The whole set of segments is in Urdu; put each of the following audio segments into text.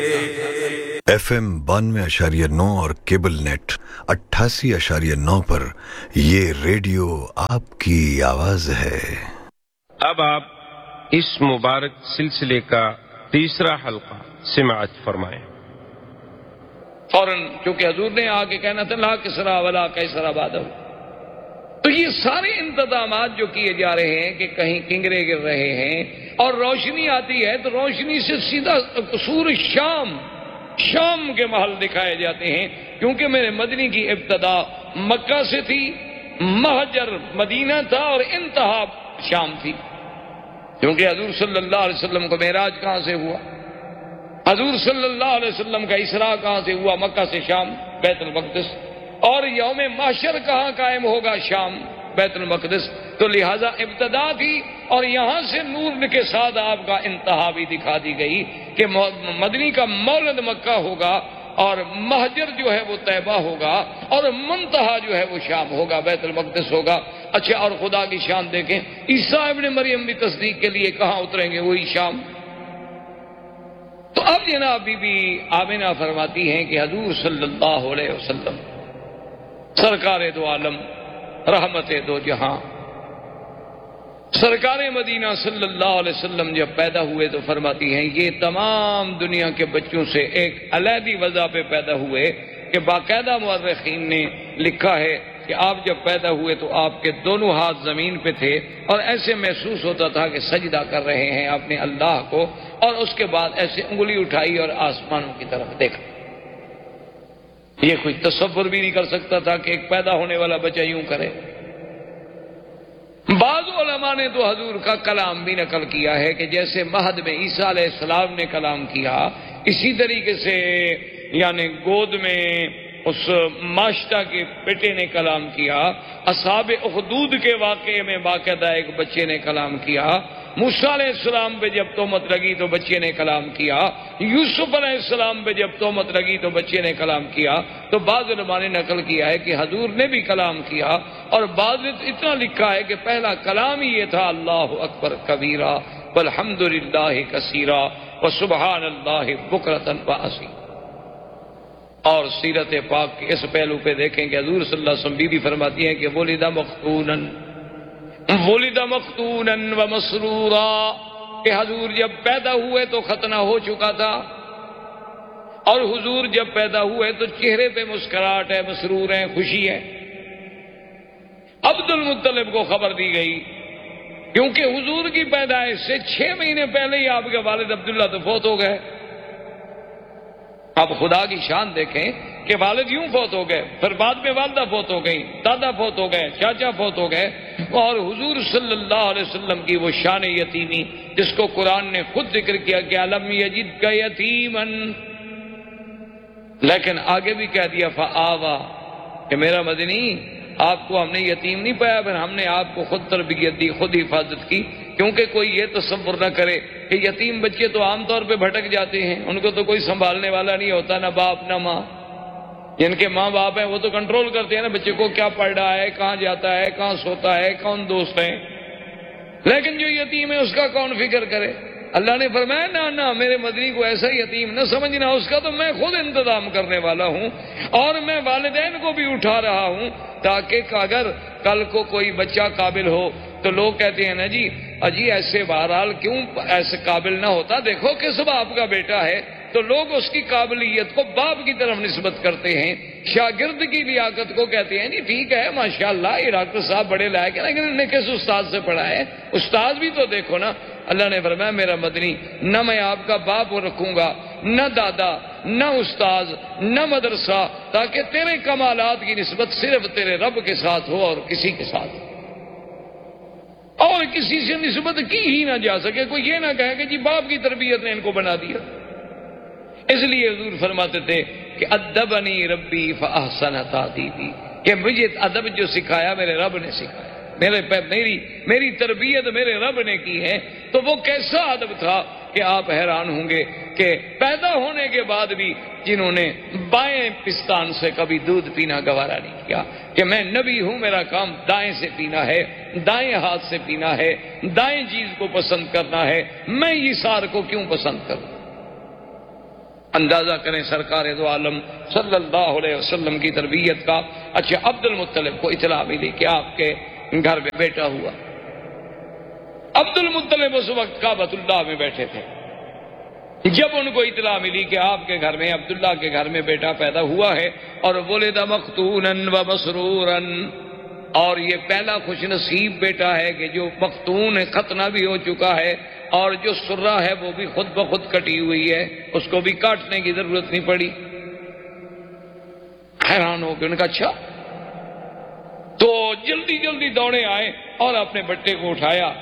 FM 92.9 और केबल नेट 88.9 पर ये रेडियो आपकी आवाज है। अब आप इस मुबारक सिलसिले का तीसरा हल्का सिमाअत फरमाएं। फौरन चूंकि हजूर ने आके कहना था ला किसरा वला कैसरा बादल, तो ये सारे इंतजामात जो किए जा रहे हैं कि कहीं किंगरे गिर रहे हैं और रोशनी आती है तो रोशनी से सीधा कसूर शाम के महल दिखाए जाते हैं, क्योंकि मेरे मदनी की इब्तदा मक्का से थी, महजर मदीना था और इंतहा शाम थी। क्योंकि हजूर सल्लल्लाहु अलैहि वसल्लम को मेराज कहां से हुआ, हजूर सल्लल्लाहु अलैहि वसल्लम का इसरा कहां से हुआ, मक्का से शाम बैतुल मक़दिस, और यौम महशर कहां कायम होगा, शाम बैतुल मक़दिस। तो लिहाजा इब्तदा थी और यहां से नूर के साथ आपका इंतहा भी दिखा दी गई कि मदनी का मौलद मक्का होगा और महजर जो है वो तैबा होगा और मुंतहा जो है वो शाम होगा, बैतुल मक़दिस होगा। अच्छा, और खुदा की शान देखें, ईसा इब्न मरियम भी तस्दीक के लिए कहां उतरेंगे, वही शाम। तो अब जनाब बीबी आमिना फरमाती हैं कि हजूर सल्लल्लाहु अलैहि वसल्लम सरकार दो आलम रहमत दो जहां, सरकार मदीना सल्लल्लाहु अलैहि वसल्लम जब पैदा हुए तो फरमाती हैं ये तमाम दुनिया के बच्चों से एक अलहदी वजह पे पैदा हुए कि बाकायदा मुअर्रिखीन ने लिखा है कि आप जब पैदा हुए तो आपके दोनों हाथ जमीन पे थे और ऐसे महसूस होता था कि सजदा कर रहे हैं अपने अल्लाह को, और उसके बाद ऐसे उंगली उठाई और आसमानों की तरफ देखा। ये कोई तसव्वुर भी नहीं कर सकता था कि एक पैदा होने वाला बच्चा यूं करे। बाज़ उलमा ने तो हजूर का कलाम भी नकल किया है कि जैसे महद में ईसा अलैहिस्सलाम ने कलाम किया, इसी तरीके से यानी गोद में उस माश्ता के बेटे ने कलाम किया, असहाबे उखदूद के वाक़े में बाकायदा एक बच्चे ने कलाम किया, मूसा अलैहिस्सलाम पे जब तोहमत लगी तो बच्चे ने कलाम किया, यूसुफ अलैहिस्सलाम पे जब तोहमत लगी तो बच्चे ने कलाम किया। तो बाज़ उलमा ने नकल किया है कि हजूर ने भी कलाम किया, और बाज़ ने इतना लिखा है कि पहला कलाम ही ये था अल्लाहु अकबर कबीरा वल्हम्दुलिल्लाहि कसीरा व सुबहानल्लाहि बुकरतन व असीला। और सीरत पाक के इस पहलू पे देखें कि हजूर सल्लल्लाहु अलैहि वसल्लम बीबी फरमाती हैं कि वुलिदा मख्तूनन व मसरूरा, कि हजूर जब पैदा हुए तो खतना हो चुका था, और हुजूर जब पैदा हुए तो चेहरे पे मुस्कुराहट है, मसरूर है, खुशी है। अब्दुल मुत्तलिब को खबर दी गई, क्योंकि हुजूर की पैदाइश से 6 महीने पहले ही आपके वालिद अब्दुल्ला तो फौत हो गए। अब खुदा की शान देखें कि वालिद यूं फौत हो गए, फिर बाद में वालदा फौत हो गई, दादा फौत हो गए, चाचा फौत हो गए, और हुजूर सल्लल्लाहु अलैहि वसल्लम की वो शान यतीमी जिसको कुरान ने खुद जिक्र किया कि अलम यजिदका यतीमन, लेकिन आगे भी कह दिया फआवा, कि मेरा मदनी आपको हमने यतीम नहीं पाया, फिर हमने आपको खुद तरबियत दी, खुद हिफाजत की। क्योंकि कोई ये तसव्वुर न करे कि यतीम बच्चे तो आमतौर पे भटक जाते हैं, उनको तो कोई संभालने वाला नहीं होता, ना बाप ना माँ। जिनके माँ बाप हैं वो तो कंट्रोल करते हैं ना बच्चे को, क्या पढ़ रहा है, कहाँ जाता है, कहाँ सोता है, कौन दोस्त है। लेकिन जो यतीम है उसका कौन फिक्र करे। अल्लाह ने फरमाया ना ना, मेरे मदनी को ऐसा यतीम न समझना, उसका तो मैं खुद इंतजाम करने वाला हूं, और मैं वालिदैन को भी उठा रहा हूं, ताकि अगर कल को कोई बच्चा काबिल हो तो लोग कहते हैं ना जी अजी ऐसे बहरहाल क्यों ऐसे काबिल ना होता, देखो किस बाप का बेटा है, तो लोग उसकी काबिलियत को बाप की तरफ निस्बत करते हैं, शागिर्द की लियाकत को कहते हैं नहीं ठीक है माशाअल्लाह ये डॉक्टर साहब बड़े लायक है, लेकिन इन्हें किस उस्ताद से पढ़ा है, उस्ताद भी तो देखो ना। अल्लाह ने फरमाया मेरा मदनी न मैं आपका बाप रखूंगा, न दादा, न उस्ताद, न मदरसा, ताकि तेरे कमालात की निस्बत सिर्फ तेरे रब के साथ हो और किसी के साथ, और किसी से निस्बत की ही ना जा सके। कोई ये ना कहे कि जी बाप की तरबियत ने इनको बना दिया। इसलिए हुजूर फरमाते थे कि अद्दबनी रब्बी फअहसन तादीबी, कि मुझे अदब जो सिखाया मेरे रब ने सिखाया, मेरी तरबियत मेरे रब ने की है। तो वो कैसा अदब था कि आप हैरान होंगे कि पैदा होने के बाद भी जिन्होंने बाएं पिस्तान से कभी दूध पीना गवारा नहीं किया, कि मैं नबी हूं, मेरा काम दाएं से पीना है, दाएं हाथ से पीना है, दाएं चीज को पसंद करना है, मैं इसार को क्यों पसंद करूं। اندازہ کریں سرکار دو عالم صلی اللہ علیہ وسلم کی تربیت کا۔ اچھا، عبد المطلب کو اطلاع ملی کہ آپ کے گھر میں بیٹا ہوا۔ عبد المطلب اس وقت کعبۃ اللہ میں بیٹھے تھے۔ جب ان کو اطلاع ملی کہ آپ کے گھر میں، عبداللہ کے گھر میں بیٹا پیدا ہوا ہے، اور ولد مختونا و مسرورا، اور یہ پہلا خوش نصیب بیٹا ہے کہ جو مختون ہے، ختنہ بھی ہو چکا ہے، اور جو سرہ ہے وہ بھی خود بخود کٹی ہوئی ہے، اس کو بھی کاٹنے کی ضرورت نہیں پڑی۔ حیران ہو کے ان کا اچھا، تو جلدی جلدی دوڑے آئے اور اپنے بٹے کو اٹھایا،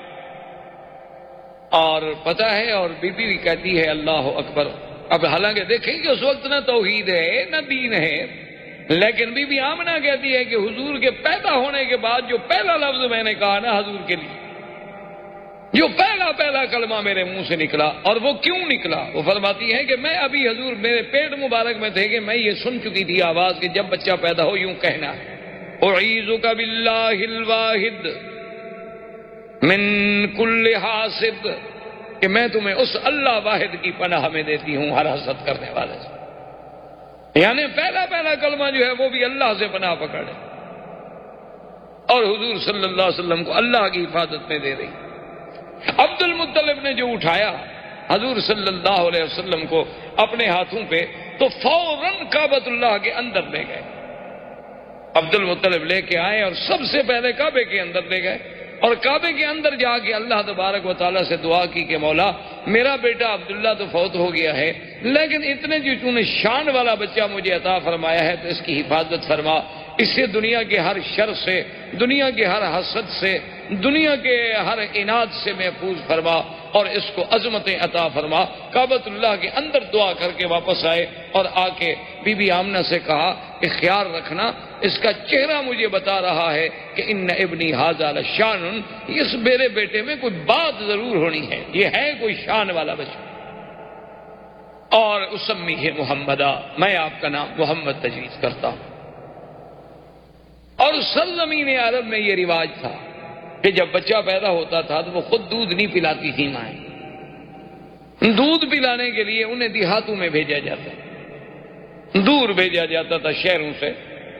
اور پتہ ہے، اور بی بی بھی کہتی ہے اللہ اکبر۔ اب حالانکہ دیکھیں کہ اس وقت نہ توحید ہے نہ دین ہے، لیکن بی بی آمنہ کہتی ہے کہ حضور کے پیدا ہونے کے بعد جو پہلا لفظ میں نے کہا نا حضور کے لیے، جو پہلا کلمہ میرے منہ سے نکلا، اور وہ کیوں نکلا؟ وہ فرماتی ہے کہ میں ابھی حضور میرے پیٹ مبارک میں تھے کہ میں یہ سن چکی تھی آواز کہ جب بچہ پیدا ہو یوں کہنا ہے، اعیذک باللہ الواحد من کل حاسد، کہ میں تمہیں اس اللہ واحد کی پناہ میں دیتی ہوں ہر حسد کرنے والے سے۔ یعنی پہلا کلمہ جو ہے وہ بھی اللہ سے پناہ پکڑے، اور حضور صلی اللہ علیہ وسلم کو اللہ کی حفاظت میں دے رہی۔ عبد المطلب نے جو اٹھایا حضور صلی اللہ علیہ وسلم کو اپنے ہاتھوں پہ، تو فوراً کعبۃ اللہ کے اندر لے گئے۔ عبد المطلب لے کے آئے اور سب سے پہلے کعبے کے اندر لے گئے، اور کعبے کے اندر جا کے اللہ تبارک و تعالیٰ سے دعا کی کہ مولا میرا بیٹا عبداللہ تو فوت ہو گیا ہے، لیکن اتنے جو تو نے شان والا بچہ مجھے عطا فرمایا ہے تو اس کی حفاظت فرما، اس سے دنیا کے ہر شر سے، دنیا کے ہر حسد سے، دنیا کے ہر عناد سے محفوظ فرما، اور اس کو عظمتیں عطا فرما۔ کعبۃ اللہ کے اندر دعا کر کے واپس آئے، اور آ کے بی بی آمنہ سے کہا کہ خیال رکھنا، اس کا چہرہ مجھے بتا رہا ہے کہ ان ابنی ھذا لشان، اس میرے بیٹے میں کوئی بات ضرور ہونی ہے، یہ ہے کوئی شان والا بچہ۔ اور اسمیہ محمدہ، میں آپ کا نام محمد تجویز کرتا ہوں۔ اور سرزمین عرب میں یہ رواج تھا کہ جب بچہ پیدا ہوتا تھا تو وہ خود دودھ نہیں پلاتی تھی مائیں، دودھ پلانے کے لیے انہیں دیہاتوں میں بھیجا جاتا، دور بھیجا جاتا تھا شہروں سے،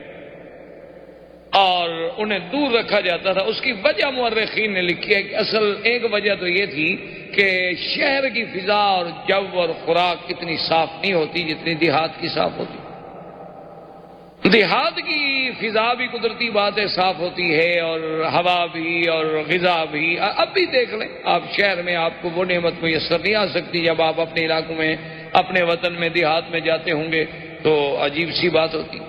اور انہیں دور رکھا جاتا تھا۔ اس کی وجہ مورخین نے لکھی ہے کہ اصل ایک وجہ تو یہ تھی کہ شہر کی فضا اور جو اور خوراک اتنی صاف نہیں ہوتی جتنی دیہات کی صاف ہوتی۔ دیہات کی فضا بھی قدرتی بات ہے صاف ہوتی ہے، اور ہوا بھی اور غذا بھی۔ اب بھی دیکھ لیں آپ، شہر میں آپ کو وہ نعمت میسر نہیں آ سکتی، جب آپ اپنے علاقوں میں، اپنے وطن میں، دیہات میں جاتے ہوں گے تو عجیب سی بات ہوتی۔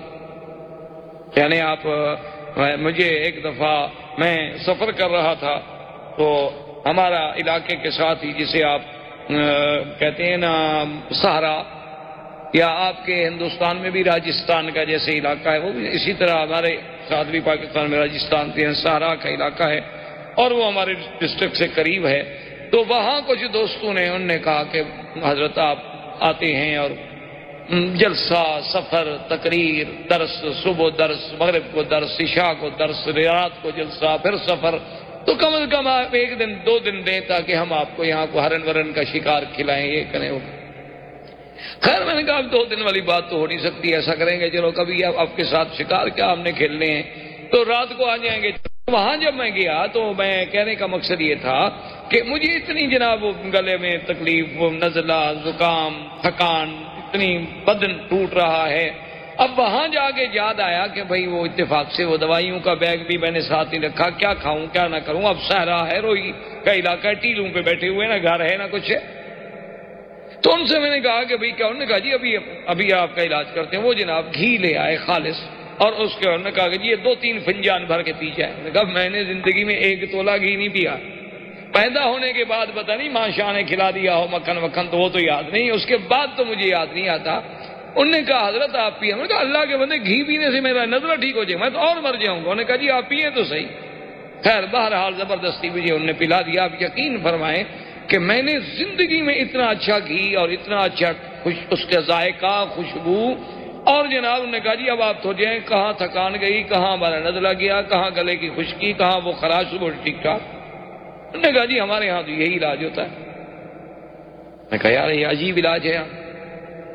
یعنی آپ، مجھے ایک دفعہ میں سفر کر رہا تھا تو ہمارا علاقے کے ساتھ ہی، جسے آپ کہتے ہیں نا سہارا، یا آپ کے ہندوستان میں بھی راجستھان کا جیسے علاقہ ہے، وہ بھی اسی طرح ہمارے ساتھ بھی پاکستان میں راجستھان کے سہارا کا علاقہ ہے، اور وہ ہمارے ڈسٹرکٹ سے قریب ہے۔ تو وہاں کچھ دوستوں نے، انہوں نے کہا کہ حضرت آپ آتے ہیں اور جلسہ، سفر، تقریر، درس، صبح درس، مغرب کو درس، عشاء کو درس، رات کو جلسہ، پھر سفر، تو کم از کم آپ ایک دن 2 دن دیں تاکہ ہم آپ کو یہاں کو ہرن ورن کا شکار کھلائیں، یہ کریں وہ۔ خیر میں نے کہا 2 دن والی بات تو ہو نہیں سکتی، ایسا کریں گے چلو کبھی آپ کے ساتھ شکار کیا ہم نے کھیلنے ہیں، تو رات کو آ جائیں گے۔ وہاں جب میں گیا تو میں کہنے کا مقصد یہ تھا کہ مجھے اتنی جناب گلے میں تکلیف، نزلہ، زکام، تھکان، اتنی بدن ٹوٹ رہا ہے۔ اب وہاں جا کے یاد آیا کہ بھئی وہ اتفاق سے وہ دوائیوں کا بیگ بھی میں نے ساتھ ہی رکھا، کیا کھاؤں کیا نہ کروں۔ اب صحرا ہے، روئی کا علاقہ ہے، ٹیلوں پہ بیٹھے ہوئے، نہ گھر ہے نہ کچھ ہے۔ تو ان سے میں نے کہا کہ بھئی کیا؟ انہوں نے کہا جی ابھی آپ کا علاج کرتے ہیں۔ وہ جناب گھی لے آئے خالص، اور اس کے انہوں نے کہا کہ جی یہ 2-3 فنجان بھر کے پی جائے۔ میں نے کہا میں نے زندگی میں 1 تولہ گھی نہیں پیا، پیدا ہونے کے بعد پتہ نہیں ماں شاہ نے کھلا دیا ہو مکھن وکھن تو وہ تو یاد نہیں، اس کے بعد تو مجھے یاد نہیں آتا۔ انہوں نے کہا حضرت آپ پیے۔ میں نے کہا اللہ کے بندے گھی پینے سے میرا نظرہ ٹھیک ہو جائے، میں تو اور مر جاؤں گا۔ انہوں نے کہا جی آپ پیے تو صحیح۔ خیر بہرحال زبردستی مجھے انہوں نے پلا دیا۔ آپ یقین فرمائیں کہ میں نے زندگی میں اتنا اچھا گھی اور اتنا اچھا اس کا ذائقہ، خوشبو، اور جناب انہوں نے کہا جی اب آپ تو جائیں، کہاں تھکان گئی، کہاں ہمارا نزلہ گیا، کہاں گلے کی خشکی، کہاں وہ خراش، وہ ٹھیک ٹھاک۔ انہوں نے کہا جی ہمارے ہاں تو یہی علاج ہوتا ہے۔ میں کہا یار یہ عجیب علاج ہے۔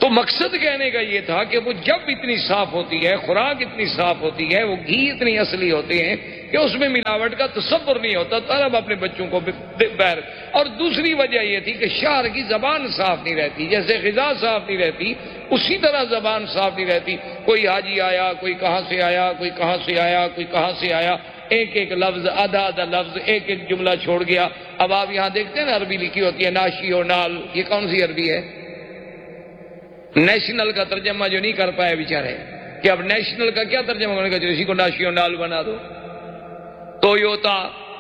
تو مقصد کہنے کا یہ تھا کہ وہ جب اتنی صاف ہوتی ہے، خوراک اتنی صاف ہوتی ہے، وہ گھی اتنی اصلی ہوتے ہیں کہ اس میں ملاوٹ کا تصور نہیں ہوتا، طلب اپنے بچوں کو بہر۔ اور دوسری وجہ یہ تھی کہ شہر کی زبان صاف نہیں رہتی، جیسے غذا صاف نہیں رہتی اسی طرح زبان صاف نہیں رہتی۔ کوئی حاجی آیا، کوئی کہاں سے آیا، کوئی کہاں سے آیا، کوئی کہاں سے آیا، ایک ایک لفظ، آدھا آدھا لفظ، ایک ایک جملہ چھوڑ گیا۔ اب آپ یہاں دیکھتے ہیں نا عربی لکھی ہوتی ہے ناشی و نال، یہ کون سی عربی ہے؟ نیشنل کا ترجمہ جو نہیں کر پائے بیچارے، کہ اب نیشنل کا کیا ترجمہ کرنے کا، جو اسی کو ناشی و نال بنا دو، ٹویوتا،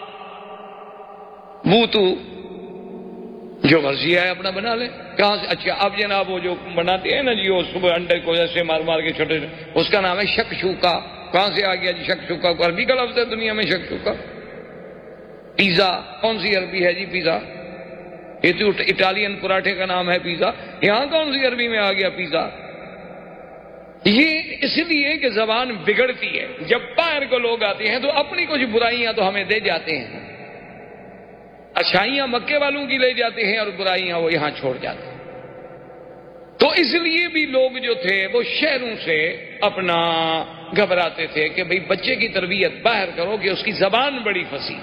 بوتو، جو مرضی ہے اپنا بنا لے، کہاں سے؟ اچھا اب جناب وہ جو بناتے ہیں نا جی، وہ صبح انڈے کو ایسے مار مار کے چھوٹے، اس کا نام ہے شکشوکا۔ کہاں سے آ گیا جی شکشوکا؟ کو عربی کا لفظ ہے دنیا میں شکشوکا۔ پیزا کون سی عربی ہے جی پیزا؟ یہ تو اٹالین پراٹھے کا نام ہے پیزا، یہاں کون سی عربی میں آ گیا پیزا؟ یہ اس لیے کہ زبان بگڑتی ہے، جب باہر کو لوگ آتے ہیں تو اپنی کچھ برائیاں تو ہمیں دے جاتے ہیں، اچھائیاں مکے والوں کی لے جاتے ہیں اور برائیاں وہ یہاں چھوڑ جاتے ہیں۔ تو اس لیے بھی لوگ جو تھے وہ شہروں سے اپنا گھبراتے تھے کہ بھئی بچے کی تربیت باہر کرو کہ اس کی زبان بڑی فصیح۔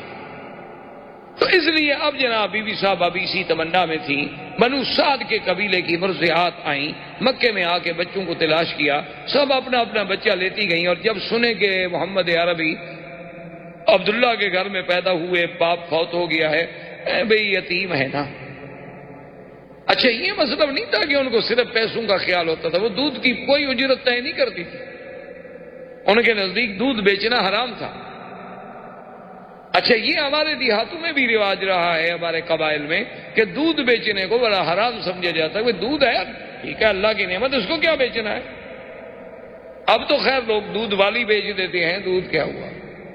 تو اس لیے اب جناب بی بی صاحبہ بھی اسی تمنا میں تھی، بنو سعد کے قبیلے کی مرضعات آئیں، مکے میں آ کے بچوں کو تلاش کیا، سب اپنا اپنا بچہ لیتی گئیں، اور جب سنے کہ محمد عربی عبداللہ کے گھر میں پیدا ہوئے، باپ فوت ہو گیا ہے، بھئی یتیم ہے نا۔ اچھا یہ مطلب نہیں تھا کہ ان کو صرف پیسوں کا خیال ہوتا تھا، وہ دودھ کی کوئی اجرت طے نہیں کرتی تھی، ان کے نزدیک دودھ بیچنا حرام تھا۔ اچھا یہ ہمارے دیہاتوں میں بھی رواج رہا ہے، ہمارے قبائل میں، کہ دودھ بیچنے کو بڑا حرام سمجھا جاتا ہے۔ وہ دودھ ہے ٹھیک ہے، اللہ کی نعمت، اس کو کیا بیچنا ہے؟ اب تو خیر لوگ دودھ والی بیچ دیتے ہیں، دودھ کیا ہوا،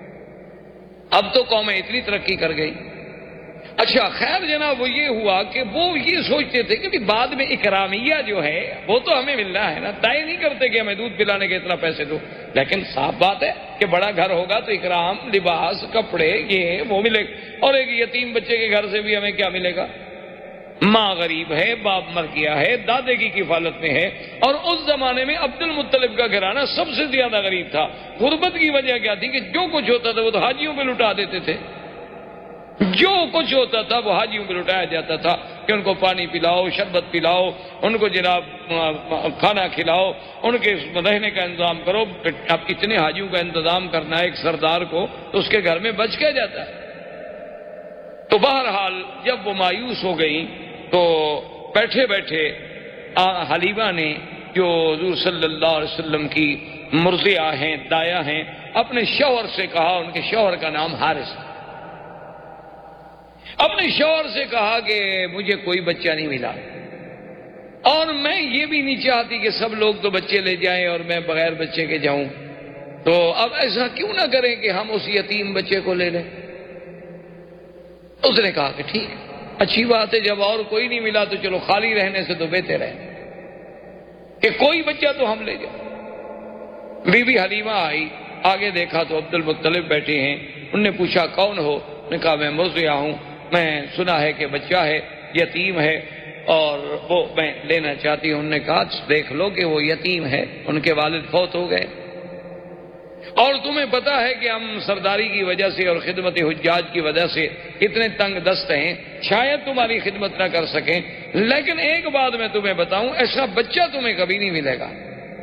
اب تو قومیں اتنی ترقی کر گئی۔ اچھا خیر جناب وہ یہ ہوا کہ وہ یہ سوچتے تھے کہ بعد میں اکرامیہ جو ہے وہ تو ہمیں ملنا ہے نا، طے نہیں کرتے کہ ہمیں دودھ پلانے کے اتنا پیسے دو، لیکن صاف بات ہے کہ بڑا گھر ہوگا تو اکرام، لباس، کپڑے، یہ وہ ملے گا، اور ایک یتیم بچے کے گھر سے بھی ہمیں کیا ملے گا؟ ماں غریب ہے، باپ مر گیا ہے، دادے کی کفالت میں ہے، اور اس زمانے میں عبد المطلب کا گھرانہ سب سے زیادہ غریب تھا۔ غربت کی وجہ کیا تھی کہ جو کچھ ہوتا تھا وہ تو حاجیوں پہ لٹا دیتے تھے، جو کچھ ہوتا تھا وہ حاجیوں پہ لٹایا جاتا تھا کہ ان کو پانی پلاؤ، شربت پلاؤ، ان کو جناب کھانا کھلاؤ، ان کے رہنے کا انتظام کرو۔ اب اتنے حاجیوں کا انتظام کرنا ہے ایک سردار کو، تو اس کے گھر میں بچ کے جاتا ہے۔ تو بہرحال جب وہ مایوس ہو گئی تو بیٹھے بیٹھے حلیمہ نے، جو حضور صلی اللہ علیہ وسلم کی مرضعہ ہیں، دایا ہیں، اپنے شوہر سے کہا، ان کے شوہر کا نام حارث، اپنے شوہر سے کہا کہ مجھے کوئی بچہ نہیں ملا، اور میں یہ بھی نہیں چاہتی کہ سب لوگ تو بچے لے جائیں اور میں بغیر بچے کے جاؤں، تو اب ایسا کیوں نہ کریں کہ ہم اس یتیم بچے کو لے لیں۔ اس نے کہا کہ ٹھیک اچھی بات ہے، جب اور کوئی نہیں ملا تو چلو خالی رہنے سے تو بہتر ہے کہ کوئی بچہ تو ہم لے جائیں۔ بی بی حلیمہ آئی، آگے دیکھا تو عبد المطلب بیٹھے ہیں، انہوں نے پوچھا کون ہو؟ نے کہا میں مرضعہ ہوں، میں سنا ہے کہ بچہ ہے، یتیم ہے، اور وہ میں لینا چاہتی ہوں۔ انہوں نے کہا دیکھ لو کہ وہ یتیم ہے، ان کے والد فوت ہو گئے، اور تمہیں پتا ہے کہ ہم سرداری کی وجہ سے اور خدمت حجاج کی وجہ سے اتنے تنگ دست ہیں، شاید تمہاری خدمت نہ کر سکیں، لیکن ایک بات میں تمہیں بتاؤں، ایسا بچہ تمہیں کبھی نہیں ملے گا۔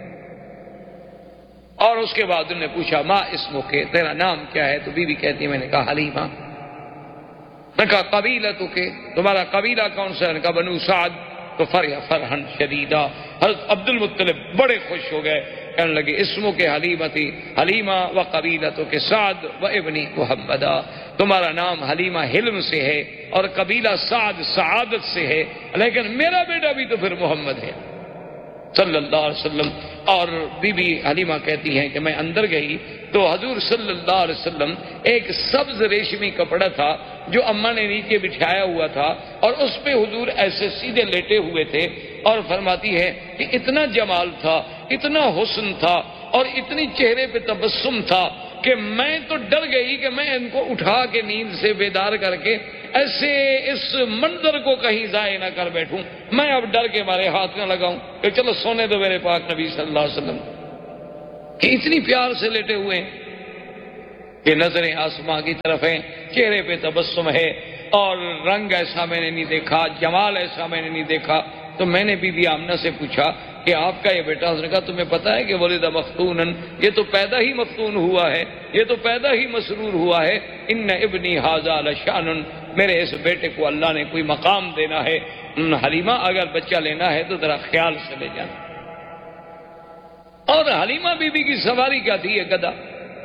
اور اس کے بعد انہوں نے پوچھا ما اسمک، تیرا نام کیا ہے؟ تو بی بی کہتی میں نے کہا حلیمہ۔ میں نے کہا قبیلتک، تمہارا قبیلہ کون سا ہے؟ نے کہا بنو سعد۔ تو فرحن شدیدہ، حضرت عبد المطلب بڑے خوش ہو گئے، کہنے لگے اسمک حلیمتی حلیمہ و قبیلتک سعد و ابنی محمدہ، تمہارا نام حلیمہ حلم سے ہے اور قبیلہ سعد سعادت سے ہے، لیکن میرا بیٹا بھی تو پھر محمد ہے صلی اللہ علیہ وسلم۔ اور بی بی حلیمہ کہتی ہیں کہ میں اندر گئی تو حضور صلی اللہ علیہ وسلم ایک سبز ریشمی کپڑا تھا جو اماں نے نیچے بچھایا ہوا تھا، اور اس پہ حضور ایسے سیدھے لیٹے ہوئے تھے، اور فرماتی ہے کہ اتنا جمال تھا، اتنا حسن تھا، اور اتنی چہرے پہ تبسم تھا کہ میں تو ڈر گئی کہ میں ان کو اٹھا کے نیند سے بیدار کر کے ایسے اس منظر کو کہیں ضائع نہ کر بیٹھوں، میں اب ڈر کے مارے ہاتھ نہ لگاؤں کہ چلو سونے دو میرے پاک نبی صلی اللہ علیہ وسلم، کہ اتنی پیار سے لیٹے ہوئے ہیں کہ نظریں آسماں کی طرف ہیں، چہرے پہ تبسم ہے، اور رنگ ایسا میں نے نہیں دیکھا، جمال ایسا میں نے نہیں دیکھا۔ تو میں نے بی بی آمنہ سے پوچھا کہ آپ کا یہ بیٹا، اس نے کہا تمہیں پتا ہے کہ ولد مختونن، یہ تو پیدا ہی مفتون ہوا ہے، یہ تو پیدا ہی مسرور ہوا ہے۔ ان ابنی ھذا لشأن، میرے اس بیٹے کو اللہ نے کوئی مقام دینا ہے۔ حلیمہ اگر بچہ لینا ہے تو ذرا خیال سے لے جانا۔ اور حلیمہ بی بی کی سواری کیا تھی؟ یہ گدھا۔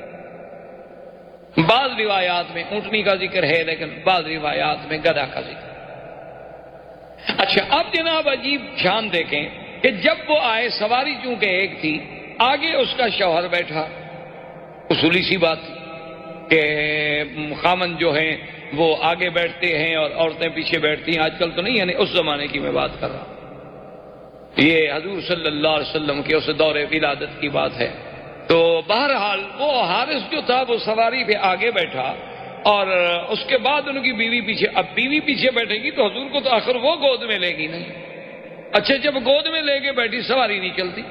بعض روایات میں اونٹنی کا ذکر ہے، لیکن بعض روایات میں گدھا کا ذکر۔ اچھا، اب جناب عجیب شان دیکھیں کہ جب وہ آئے، سواری چونکہ ایک تھی، آگے اس کا شوہر بیٹھا، اصولی سی بات تھی کہ خامن جو ہیں وہ آگے بیٹھتے ہیں اور عورتیں پیچھے بیٹھتی ہیں، آج کل تو نہیں، یعنی اس زمانے کی میں بات کر رہا ہوں، یہ حضور صلی اللہ علیہ وسلم کے اس دور ولادت کی بات ہے۔ تو بہرحال وہ حارث جو تھا وہ سواری پہ آگے بیٹھا، اور اس کے بعد ان کی بیوی پیچھے۔ اب بیوی پیچھے بیٹھے گی تو حضور کو تو آخر وہ گود میں لے گی نہیں۔ اچھا، جب گود میں لے کے بیٹھی، سواری نہیں چلتی،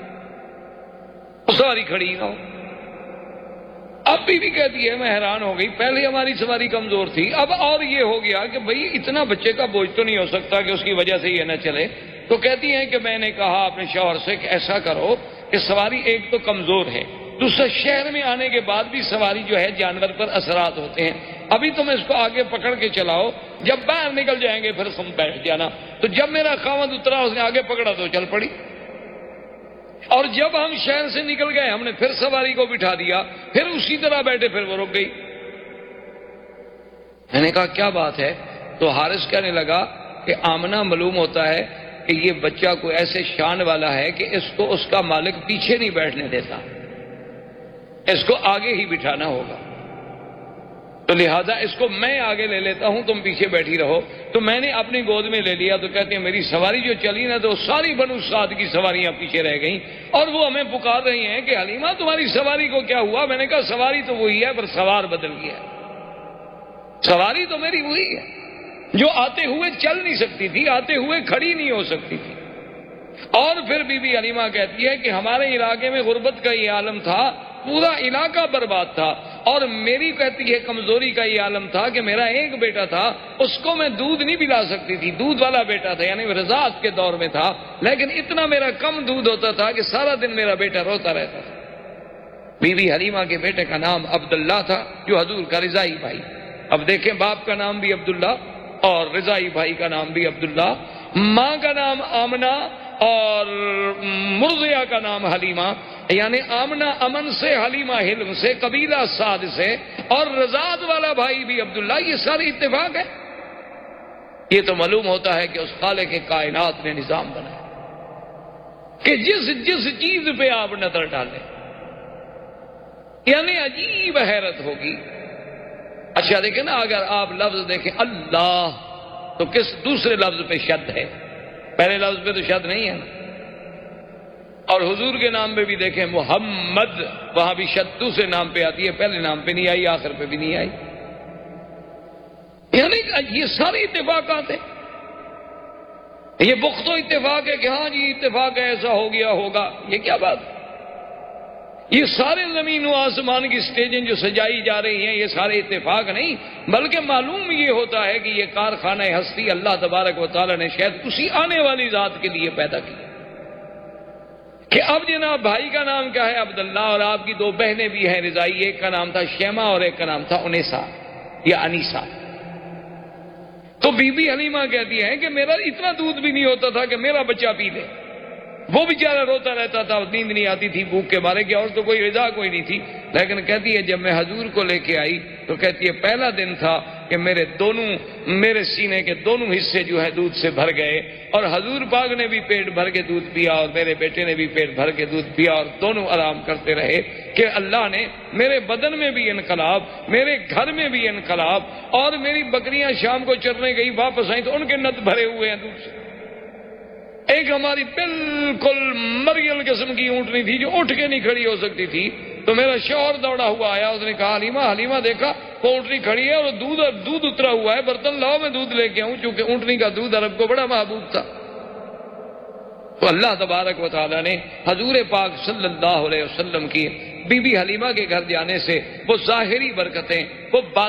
سواری کھڑی نہ ہو۔ اب بیوی کہتی ہے میں حیران ہو گئی، پہلے ہماری سواری کمزور تھی، اب اور یہ ہو گیا کہ بھئی اتنا بچے کا بوجھ تو نہیں ہو سکتا کہ اس کی وجہ سے یہ نہ چلے۔ تو کہتی ہیں کہ میں نے کہا اپنے شوہر سے کہ ایسا کرو کہ سواری ایک تو کمزور ہے، دوسرا شہر میں آنے کے بعد بھی سواری جو ہے جانور پر اثرات ہوتے ہیں، ابھی تم اس کو آگے پکڑ کے چلاؤ، جب باہر نکل جائیں گے پھر تم بیٹھ جانا۔ تو جب میرا خاوند اترا، اس نے آگے پکڑا تو چل پڑی، اور جب ہم شہر سے نکل گئے ہم نے پھر سواری کو بٹھا دیا، پھر اسی طرح بیٹھے، پھر وہ رک گئی۔ میں نے کہا کیا بات ہے؟ تو حارث کہنے لگا کہ آمنہ معلوم ہوتا ہے کہ یہ بچہ کوئی ایسے شان والا ہے کہ اس کو اس کا مالک پیچھے نہیں بیٹھنے دیتا، اس کو آگے ہی بٹھانا ہوگا، تو لہذا اس کو میں آگے لے لیتا ہوں، تم پیچھے بیٹھی رہو۔ تو میں نے اپنی گود میں لے لیا۔ تو کہتے ہیں میری سواری جو چلی نا، تو ساری بنو سعد کی سواریاں پیچھے رہ گئیں، اور وہ ہمیں پکار رہی ہیں کہ حلیمہ تمہاری سواری کو کیا ہوا؟ میں نے کہا سواری تو وہی ہے، پر سوار بدل گیا ہے۔ سواری تو میری وہی ہے جو آتے ہوئے چل نہیں سکتی تھی، آتے ہوئے کھڑی نہیں ہو سکتی تھی۔ اور پھر بی بی حلیمہ کہتی ہے کہ ہمارے علاقے میں غربت کا یہ عالم تھا، پورا علاقہ برباد تھا، اور میری کہتی ہے کمزوری کا یہ عالم تھا کہ میرا ایک بیٹا تھا، اس کو میں دودھ نہیں پلا سکتی تھی، دودھ والا بیٹا تھا، یعنی رضاعت کے دور میں تھا، لیکن اتنا میرا کم دودھ ہوتا تھا کہ سارا دن میرا بیٹا روتا رہتا تھا۔ بی بی حلیمہ کے بیٹے کا نام عبداللہ تھا، جو حضور کا رضائی بھائی۔ اب دیکھیں، باپ کا نام بھی عبداللہ اور رضائی بھائی کا نام بھی عبداللہ، ماں کا نام آمنہ اور مرضیہ کا نام حلیمہ، یعنی آمنہ امن سے، حلیمہ حلم سے، قبیلہ سعد سے، اور رضاعت والا بھائی بھی عبداللہ۔ یہ سارے اتفاق ہے۔ یہ تو معلوم ہوتا ہے کہ اس خالق کے کائنات نے نظام بنایا کہ جس جس چیز پہ آپ نظر ڈالیں، یعنی عجیب حیرت ہوگی۔ اچھا دیکھیں نا، اگر آپ لفظ دیکھیں اللہ، تو کس دوسرے لفظ پہ شد ہے، پہلے لفظ پہ تو شد نہیں ہے نا۔ اور حضور کے نام پہ بھی دیکھیں محمد، وہاں بھی شد دوسرے نام پہ آتی ہے، پہلے نام پہ نہیں آئی، آخر پہ بھی نہیں آئی۔ یعنی یہ سارے اتفاقات ہیں۔ یہ بخت و اتفاق ہے کہ ہاں جی اتفاق ہے، ایسا ہو گیا ہوگا، یہ کیا بات؟ یہ سارے زمین و آسمان کی سٹیجیں جو سجائی جا رہی ہیں، یہ سارے اتفاق نہیں، بلکہ معلوم یہ ہوتا ہے کہ یہ کارخانہ ہستی اللہ تبارک و تعالی نے شاید اسی آنے والی ذات کے لیے پیدا کی کہ اب جناب بھائی کا نام کیا ہے؟ عبداللہ، اور آپ کی دو بہنیں بھی ہیں رضائی، ایک کا نام تھا شیما اور ایک کا نام تھا انیسا یا انیسا۔ تو بی بی حلیمہ کہتی ہیں کہ میرا اتنا دودھ بھی نہیں ہوتا تھا کہ میرا بچہ پی لے، وہ بیچارہ روتا رہتا تھا، نیند نہیں آتی تھی بھوک کے مارے، کہ اور تو کوئی غذا کوئی نہیں تھی۔ لیکن کہتی ہے جب میں حضور کو لے کے آئی تو کہتی ہے پہلا دن تھا کہ میرے سینے کے دونوں حصے جو ہے دودھ سے بھر گئے، اور حضور پاک نے بھی پیٹ بھر کے دودھ پیا اور میرے بیٹے نے بھی پیٹ بھر کے دودھ پیا، اور دونوں آرام کرتے رہے کہ اللہ نے میرے بدن میں بھی انقلاب، میرے گھر میں بھی انقلاب، اور میری بکریاں شام کو چرنے گئی، واپس آئیں تو ان کے نت بھرے ہوئے ہیں دودھ سے۔ ایک ہماری بالکل مریل قسم کی اونٹنی تھی جو اٹھ کے نہیں کھڑی ہو سکتی تھی، تو میرا شوہر دوڑا ہوا آیا، اس نے کہا حلیمہ، حلیمہ دیکھا وہ اونٹنی کھڑی ہے اور دودھ اترا ہوا ہے، برتن لاؤ میں دودھ لے کے آؤں، چونکہ اونٹنی کا دودھ عرب کو بڑا محبوب تھا۔ تو اللہ تبارک و تعالیٰ نے حضور پاک صلی اللہ علیہ وسلم کی بی بی حلیمہ کے گھر جانے سے وہ ظاہری برکتیں، وہ